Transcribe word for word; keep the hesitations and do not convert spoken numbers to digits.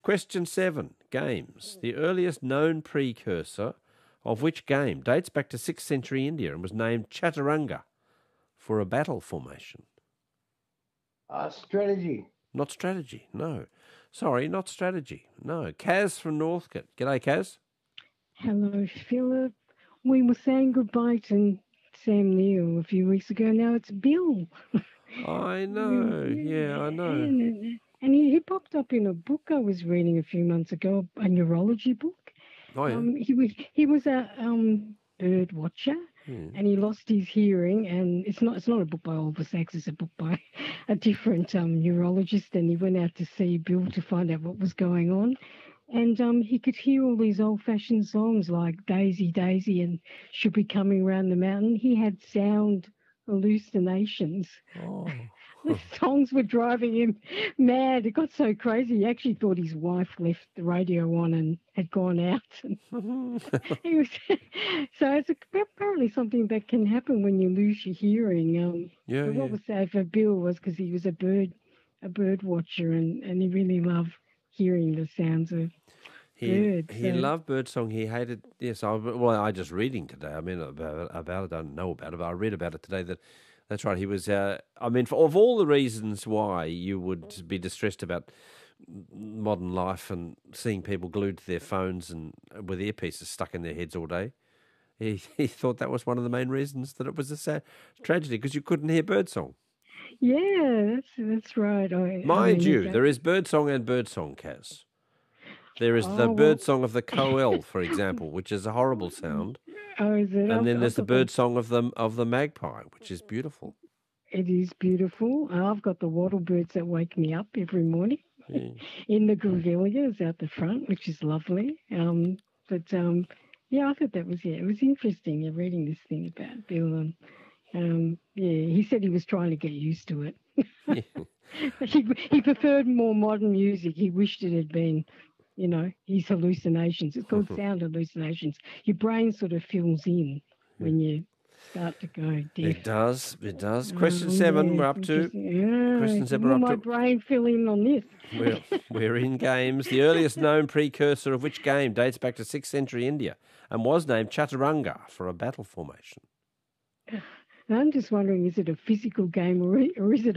Question seven. Games. The earliest known precursor of which game dates back to sixth century India and was named Chaturanga for a battle formation? Uh, strategy. Not strategy, no. Sorry, not strategy, no. Kaz from Northcote. G'day, Kaz. Hello, Philip. We were saying goodbye to Sam Neill a few weeks ago. Now it's Bill. I know, yeah, I know. And, and he, he popped up in a book I was reading a few months ago, a neurology book. Oh, yeah. Um, he was he was a um, bird watcher, Hmm. and he lost his hearing. And it's not it's not a book by Oliver Sacks. It's a book by a different um, neurologist. And he went out to see Bill to find out what was going on. And um, he could hear all these old-fashioned songs like Daisy, Daisy and Should Be Coming Round the Mountain. He had sound hallucinations. Oh. The songs were driving him mad. It got so crazy. He actually thought his wife left the radio on and had gone out. And he was, so it's apparently something that can happen when you lose your hearing. Um, Yeah, but what yeah. was sad for Bill was because he was a bird, a bird watcher, and, and he really loved hearing the sounds of He, birds. he so- loved birdsong. He hated, yes, I, well, I just reading today. I mean, about, about it, I don't know about it, but I read about it today that, that's right, he was, uh, I mean, for, of all the reasons why you would be distressed about modern life and seeing people glued to their phones and with earpieces stuck in their heads all day, he, he thought that was one of the main reasons that it was a sad tragedy because you couldn't hear birdsong. Yeah, that's that's right. I, I Mind mean, you, that- there is birdsong and birdsong, Kaz. There is the Oh, well- birdsong of the coel, for example, which is a horrible sound. Oh, is it? And I've- then I've there's the got bird song of the of the magpie, which is beautiful. It is beautiful. And I've got the wattlebirds that wake me up every morning Yeah. in the grevilleas out the front, which is lovely. Um, but um, yeah, I thought that was yeah, it was interesting. Yeah, reading this thing about Bill. And, um, yeah, he said he was trying to get used to it. he he preferred more modern music. He wished it had been, you know, his hallucinations. It's called sound hallucinations. Your brain sort of fills in when you start to go deaf. It does, it does. Question Oh, seven, yeah, we're it's up to. interesting. Yeah, Question seven, will we're up my to. brain fill in on this? We're, we're in games. The earliest known precursor of which game dates back to sixth century India and was named Chaturanga for a battle formation. I'm just wondering, is it a physical game or, or is it